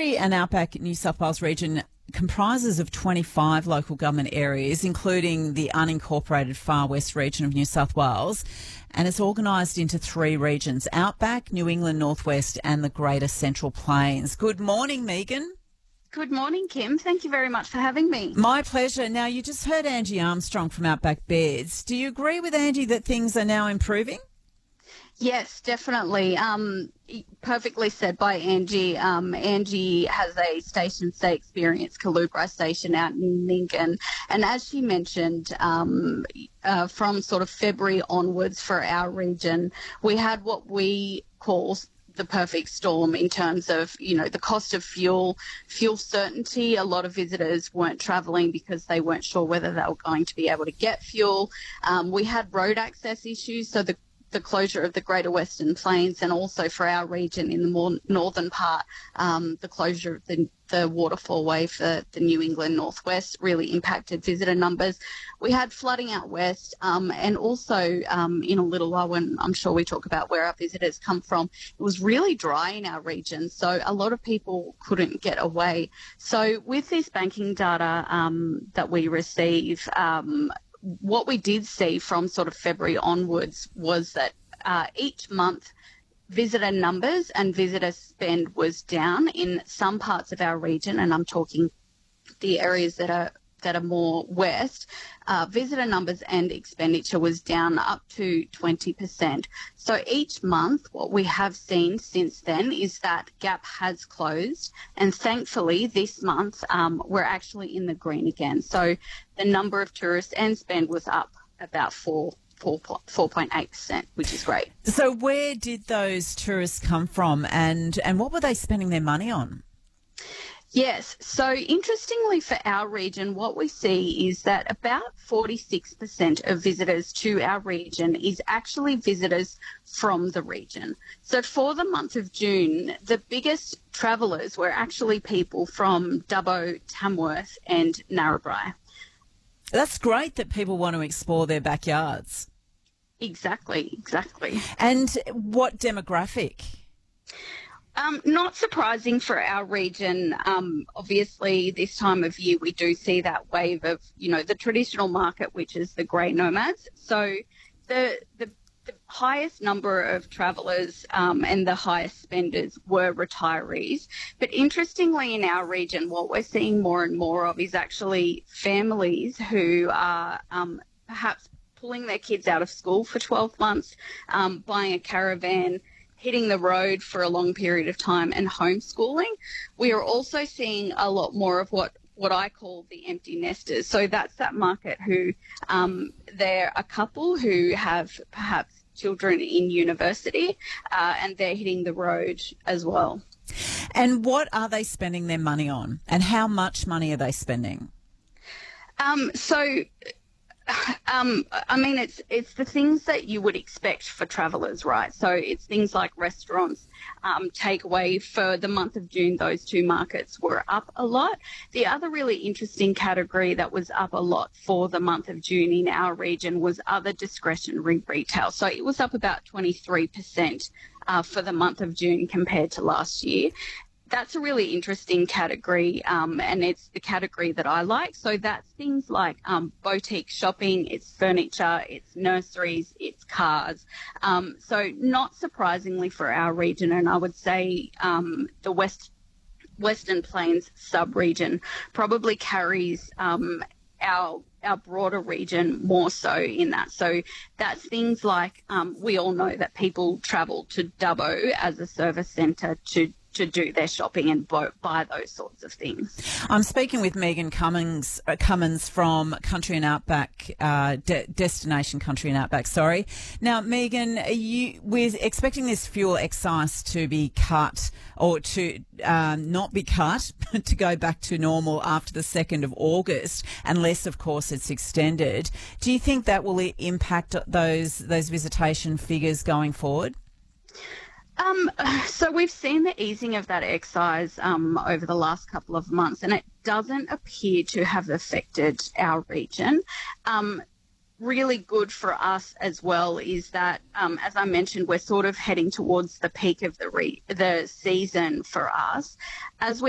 Country and Outback New South Wales region comprises of 25 local government areas, including the unincorporated Far West region of New South Wales, and it's organised into three regions: Outback, New England Northwest and the Greater Central Plains. Good morning, Megan. Good morning, Kim. Thank you very much for having me. My pleasure. Now, you just heard Angie Armstrong from Outback Beds. Do you agree with Angie that things are now improving? Yes, definitely. Perfectly said by Angie. Angie has a station stay experience, Kalubra Station out in Lincoln. And as she mentioned, from sort of February onwards for our region, we had what we call the perfect storm in terms of, the cost of fuel certainty. A lot of visitors weren't travelling because they weren't sure whether they were going to be able to get fuel. We had road access issues, so the closure of the Greater Western Plains, and also for our region in the more northern part, the closure of the waterfall way for the New England Northwest really impacted visitor numbers. We had flooding out west, and also in a little while, when I'm sure we talk about where our visitors come from, it was really dry in our region, so a lot of people couldn't get away. So with this banking data that we receive, what we did see from sort of February onwards was that each month visitor numbers and visitor spend was down in some parts of our region, and I'm talking the areas that are more west. Visitor numbers and expenditure was down up to 20%. So each month, what we have seen since then is that gap has closed, and thankfully this month we're actually in the green again. So the number of tourists and spend was up about 4.8%, which is great. So where did those tourists come from, and what were they spending their money on? Yes. So interestingly for our region, what we see is that about 46% of visitors to our region is actually visitors from the region. So for the month of June, the biggest travellers were actually people from Dubbo, Tamworth and Narrabri. That's great that people want to explore their backyards. Exactly. And what demographic? Not surprising for our region. Obviously, this time of year, we do see that wave of, the traditional market, which is the grey nomads. So the highest number of travellers and the highest spenders were retirees. But interestingly, in our region, what we're seeing more and more of is actually families who are perhaps pulling their kids out of school for 12 months, buying a caravan, hitting the road for a long period of time, and homeschooling. We are also seeing a lot more of what I call the empty nesters. So that's that market who they're a couple who have perhaps children in university, and they're hitting the road as well. And what are they spending their money on, and how much money are they spending? It's the things that you would expect for travellers, right? So it's things like restaurants, takeaway. For the month of June, those two markets were up a lot. The other really interesting category that was up a lot for the month of June in our region was other discretionary retail. So it was up about 23% for the month of June compared to last year. That's a really interesting category, and it's the category that I like. So that's things like boutique shopping, it's furniture, it's nurseries, it's cars. So not surprisingly for our region, and I would say the Western Plains sub-region probably carries our broader region more so in that. So that's things like we all know that people travel to Dubbo as a service centre to do their shopping and buy those sorts of things. I'm speaking with Megan Cummins from Country and Outback, Destination Country and Outback, sorry. Now, Megan, we're expecting this fuel excise to be cut, or to not be cut, to go back to normal after the 2nd of August, unless, of course, it's extended. Do you think that will impact those visitation figures going forward? So we've seen the easing of that excise over the last couple of months, and it doesn't appear to have affected our region. Really good for us as well is that, as I mentioned, we're sort of heading towards the peak of the season for us. As we